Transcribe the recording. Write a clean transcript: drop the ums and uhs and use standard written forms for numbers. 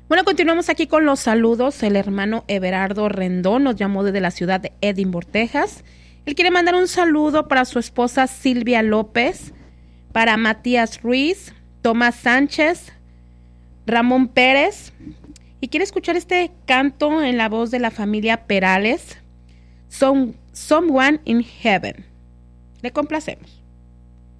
Bueno, continuamos aquí con los saludos. El hermano Everardo Rendón nos llamó desde la ciudad de Edinburgh, Texas. Él quiere mandar un saludo para su esposa Silvia López, para Matías Ruiz, Tomás Sánchez, Ramón Pérez, y quiere escuchar este canto en la voz de la familia Perales, Someone in Heaven. Le complacemos.